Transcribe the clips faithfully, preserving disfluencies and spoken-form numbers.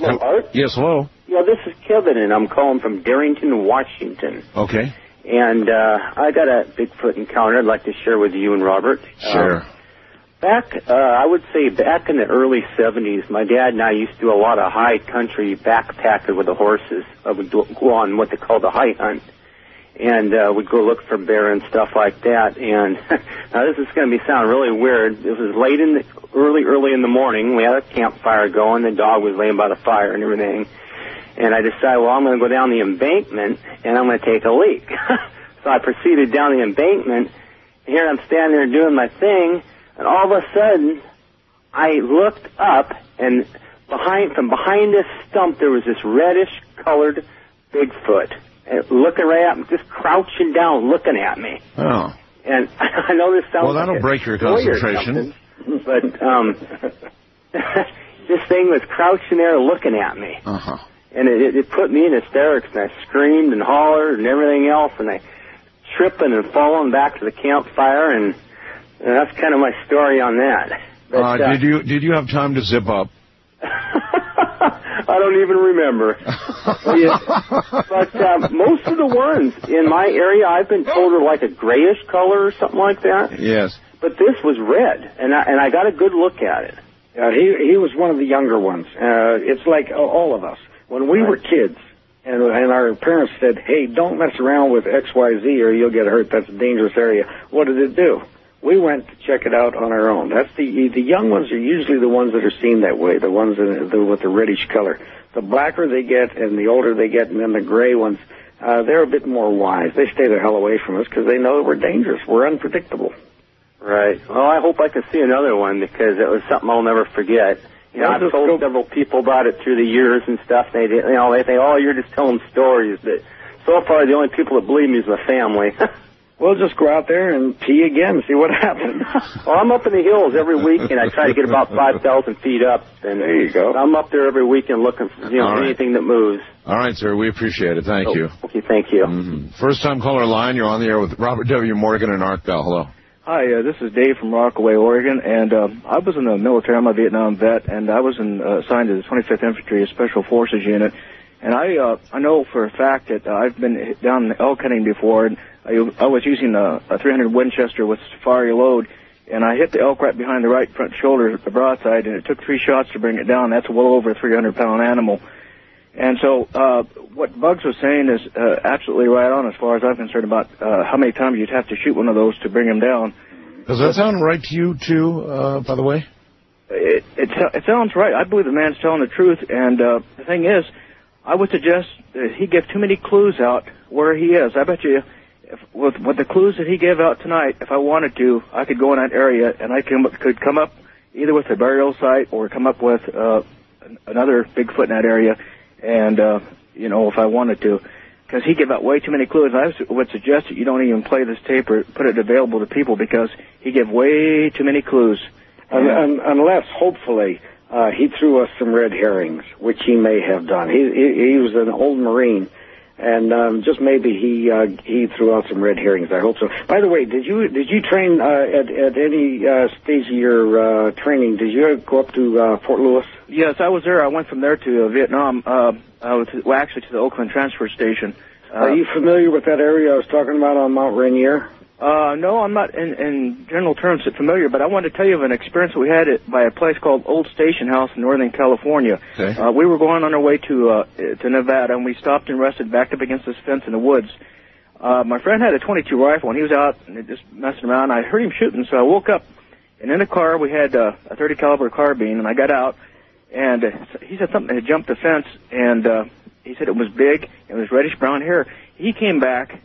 Hello, Art? Yes, hello. Yeah, this is Kevin, and I'm calling from Darrington, Washington. Okay. And uh, I got a Bigfoot encounter I'd like to share with you and Robert. Sure. Um, back, uh, I would say back in the early seventies, my dad and I used to do a lot of high country backpacking with the horses. I would do, go on what they call the high hunt. And uh, we'd go look for bear and stuff like that. And now this is going to be sound really weird. It was late in the, early, early in the morning. We had a campfire going. The dog was laying by the fire and everything. And I decided, well, I'm going to go down the embankment and I'm going to take a leak. So I proceeded down the embankment. And here I'm standing there doing my thing, and all of a sudden, I looked up, and behind, from behind this stump, there was this reddish-colored Bigfoot. And looking right at me, just crouching down, looking at me. Oh. And I know this sounds well, that'll like break your concentration. But um, this thing was crouching there, looking at me. Uh-huh. And it, it put me in hysterics, and I screamed and hollered and everything else, and I tripping and falling back to the campfire, and, and that's kind of my story on that. But, uh, uh, did you did you have time to zip up? I don't even remember. But uh, most of the ones in my area, I've been told are like a grayish color or something like that. Yes. But this was red, and I, and I got a good look at it. Uh, he he was one of the younger ones. Uh, it's like uh, all of us. When we right. were kids, and, and our parents said, hey, don't mess around with X Y Z or you'll get hurt. That's a dangerous area. What did it do? We went to check it out on our own. That's the the young ones are usually the ones that are seen that way, the ones that are with the reddish color. The blacker they get and the older they get, and then the gray ones, uh, they're a bit more wise. They stay the hell away from us because they know we're dangerous. We're unpredictable. Right. Well, I hope I can see another one because it was something I'll never forget. You know, I've told several people about it through the years and stuff. They, you know, they think, oh, you're just telling stories. But so far, the only people that believe me is my family. We'll just go out there and pee again, see what happens. Well, I'm up in the hills every week, and I try to get about five thousand feet up. And there you go. I'm up there every weekend looking for, you know, right. anything that moves. All right, sir. We appreciate it. Thank oh, you. Okay, thank you. Mm-hmm. First-time caller line. You're on the air with Robert W. Morgan and Art Bell. Hello. Hi, uh, this is Dave from Rockaway, Oregon, and uh, I was in the military. I'm a Vietnam vet, and I was in, uh, assigned to the twenty-fifth Infantry, a Special Forces unit. And I uh, I know for a fact that uh, I've been down elk hunting before, and I, I was using a, a three hundred Winchester with safari load, and I hit the elk right behind the right front shoulder, the broadside, and it took three shots to bring it down. That's well over a three hundred pound animal. And so uh, what Bugs was saying is uh, absolutely right on as far as I'm concerned about uh, how many times you'd have to shoot one of those to bring him down. Does that sound right to you, too, uh, by the way? It, it, it sounds right. I believe the man's telling the truth. And uh, the thing is, I would suggest that he give too many clues out where he is. I bet you if, with, with the clues that he gave out tonight, if I wanted to, I could go in that area and I can, could come up either with a burial site or come up with uh, another Bigfoot in that area. And, uh, you know, if I wanted to, because he gave out way too many clues. I would suggest that you don't even play this tape or put it available to people because he gave way too many clues. And, and, unless, hopefully, uh, he threw us some red herrings, which he may have done. He, he, he was an old Marine, and um, just maybe he uh, he threw out some red herrings. I hope so. By the way, did you did you train uh, at at any uh, stage of your uh, training? Did you go up to uh, Fort Lewis? Yes, I was there. I went from there to uh, Vietnam. Uh, I was well, actually to the Oakland Transfer Station. Uh, Are you familiar with that area I was talking about on Mount Rainier? Uh, no, I'm not in, in general terms familiar, but I wanted to tell you of an experience that we had at, by a place called Old Station House in Northern California. Okay. Uh, we were going on our way to uh, to Nevada, and we stopped and rested, backed up against this fence in the woods. Uh, my friend had a twenty-two rifle, and he was out and just messing around. I heard him shooting, so I woke up, and in the car we had uh, a thirty caliber carbine, and I got out, and uh, he said something had jumped the fence, and uh, he said it was big, it was reddish brown hair. He came back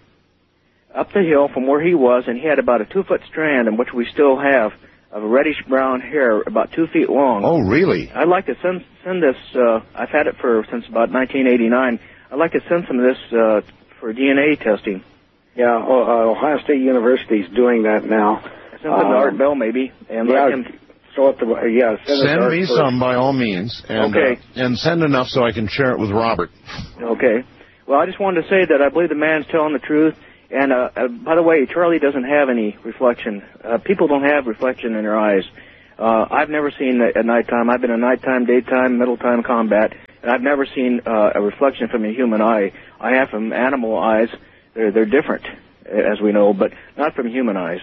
up the hill from where he was, and he had about a two-foot strand, in which we still have, of reddish-brown hair about two feet long. Oh, really? I'd like to send send this. Uh, I've had it for since about nineteen eighty-nine. I'd like to send some of this uh, for D N A testing. Yeah, uh, Ohio State University is doing that now. Send it to Art Bell, maybe, and yeah, let him. So at the, uh, yeah, send, send me some by all means, and okay, uh, and send enough so I can share it with Robert. Okay. Well, I just wanted to say that I believe the man's telling the truth. And, uh, uh, by the way, Charlie doesn't have any reflection. Uh, people don't have reflection in their eyes. Uh, I've never seen at nighttime. I've been in nighttime, daytime, middle time combat, and I've never seen uh, a reflection from a human eye. I have from animal eyes. They're, they're different, as we know, but not from human eyes.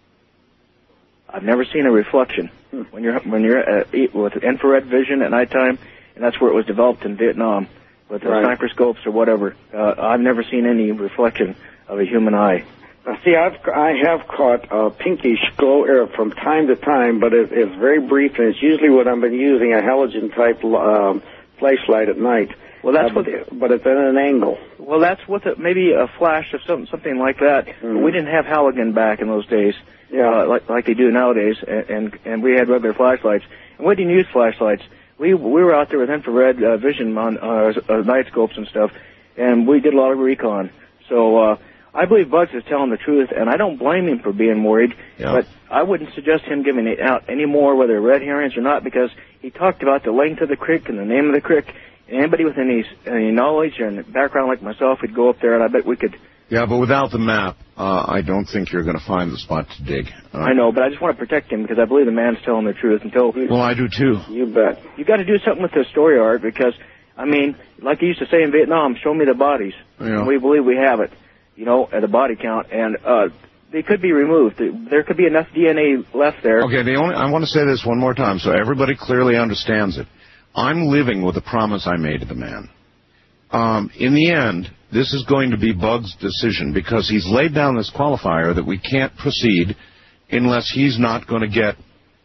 I've never seen a reflection. Hmm. When you're when you're uh, with infrared vision at nighttime, and that's where it was developed in Vietnam, with the right. sniper scopes or whatever. Uh, I've never seen any reflection of a human eye. Now, see, I've I have caught a pinkish glow air from time to time, but it, it's very brief, and it's usually when I've been using a halogen type um, flashlight at night. Well, that's uh, what, but, but it's at an angle. Well, that's what the, maybe a flash of some, something like that. Mm-hmm. We didn't have halogen back in those days, yeah, uh, like like they do nowadays, and, and and we had regular flashlights, and we didn't use flashlights. We we were out there with infrared uh, vision on uh, uh, night scopes and stuff, and we did a lot of recon. So uh, I believe Bugs is telling the truth, and I don't blame him for being worried. Yeah. But I wouldn't suggest him giving it out any more, whether red herrings or not, because he talked about the length of the creek and the name of the creek. Anybody with any any knowledge and background like myself would go up there, and I bet we could. Yeah, but without the map, uh, I don't think you're going to find the spot to dig. Uh, I know, but I just want to protect him because I believe the man's telling the truth. Until well, I do too. You bet. You got to do something with this story, Art, because I mean, like they used to say in Vietnam, "Show me the bodies." Yeah. And we believe we have it, you know, at the body count, and uh, they could be removed. There could be enough D N A left there. Okay, the only I want to say this one more time so everybody clearly understands it. I'm living with a promise I made to the man. Um, in the end, this is going to be Bug's decision because he's laid down this qualifier that we can't proceed unless he's not going to get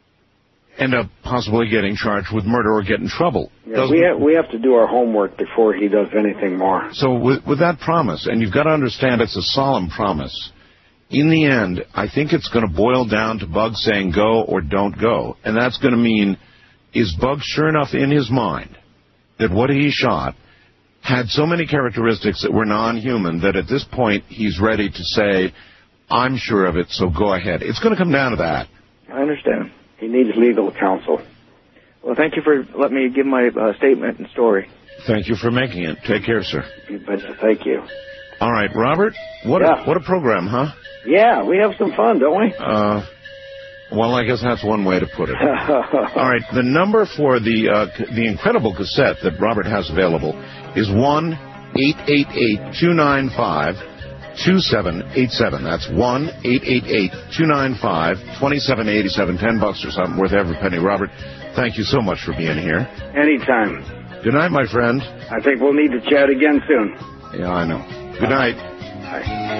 end up possibly getting charged with murder or get in trouble. Yeah, we have, we have to do our homework before he does anything more. So with, with that promise, and you've got to understand it's a solemn promise, in the end, I think it's going to boil down to Bug saying go or don't go. And that's going to mean, is Bug sure enough in his mind that what he shot had so many characteristics that were non-human that at this point he's ready to say, I'm sure of it, so go ahead. It's going to come down to that. I understand. He needs legal counsel. Well, thank you for letting me give my uh, statement and story. Thank you for making it. Take care, sir. You betcha. Thank you. All right, Robert, what, yeah. a, what a program, huh? Yeah, we have some fun, don't we? Uh, well, I guess that's one way to put it. All right, the number for the uh, the incredible cassette that Robert has available is one eight eight eight, two nine five, two seven eight seven. That's one eight eight eight, two nine five, two seven eight seven. Ten bucks or something, worth every penny. Robert, thank you so much for being here. Anytime. Good night, my friend. I think we'll need to chat again soon. Yeah, I know. Good night. Bye.